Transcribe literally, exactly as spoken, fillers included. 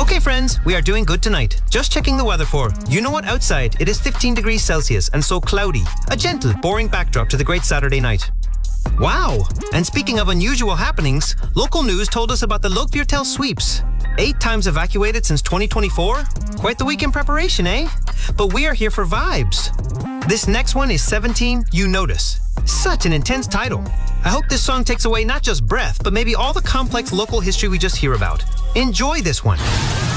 Okay, friends, we are doing good tonight. Just checking the weather for. You know what? Outside, it is fifteen degrees Celsius and so cloudy. A gentle, boring backdrop to the great Saturday night. Wow! And speaking of unusual happenings, local news told us about the Lokviertel sweeps. Eight times evacuated since twenty twenty-four? Quite the week in preparation, eh? But we are here for vibes. This next one is seventeen, You Notice. Such an intense title. I hope this song takes away not just breath, but maybe all the complex local history we just hear about. Enjoy this one.